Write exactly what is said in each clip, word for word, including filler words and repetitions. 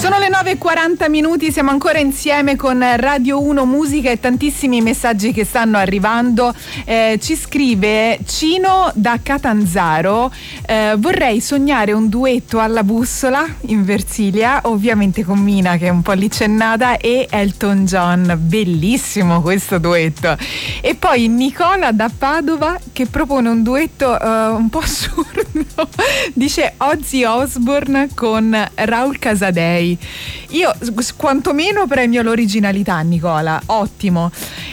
Sono le nove e quaranta minuti, siamo ancora insieme con Radio uno Musica e tantissimi messaggi che stanno arrivando. Eh, ci scrive Cino da Catanzaro, eh, vorrei sognare un duetto alla bussola in Versilia, ovviamente con Mina che è un po' licennata, e Elton John. Bellissimo questo duetto. E poi Nicola da Padova che propone un duetto eh, un po' assurdo, dice Ozzy Osbourne con Raul Casadei. Io quantomeno premio l'originalità, Nicola, ottimo.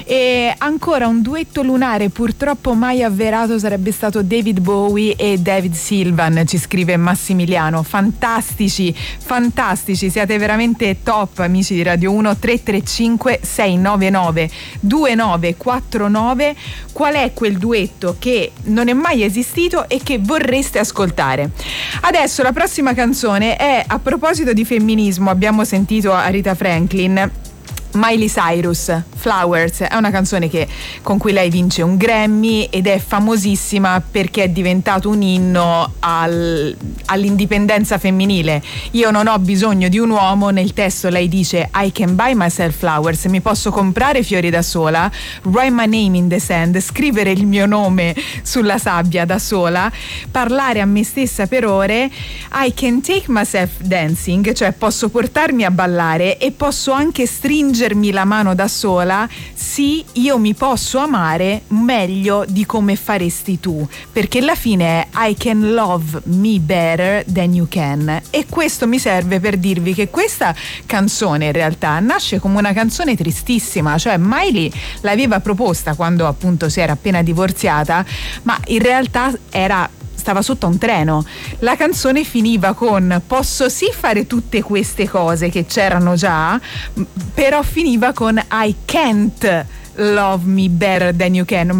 E ancora un duetto lunare purtroppo mai avverato sarebbe stato David Bowie e David Sylvian, ci scrive Massimiliano. Fantastici, fantastici, siete veramente top, amici di Radio uno. Tre tre cinque sei nove nove due nove quattro nove. Qual è quel duetto che non è mai esistito e che vorreste ascoltare? Adesso la prossima canzone è, a proposito di femminismo, abbiamo sentito Aretha Franklin, Miley Cyrus, Flowers, è una canzone che, con cui lei vince un Grammy ed è famosissima perché è diventato un inno al, all'indipendenza femminile. Io non ho bisogno di un uomo, nel testo lei dice I can buy myself flowers, mi posso comprare fiori da sola, write my name in the sand, scrivere il mio nome sulla sabbia da sola, parlare a me stessa per ore, I can take myself dancing, cioè posso portarmi a ballare e posso anche stringere la mano da sola. Sì, io mi posso amare meglio di come faresti tu, perché alla fine è I can love me better than you can. E questo mi serve per dirvi che questa canzone in realtà nasce come una canzone tristissima, cioè Miley l'aveva proposta quando appunto si era appena divorziata, ma in realtà era stava sotto un treno. La canzone finiva con posso sì fare tutte queste cose che c'erano già, però finiva con I can't love me better than you can,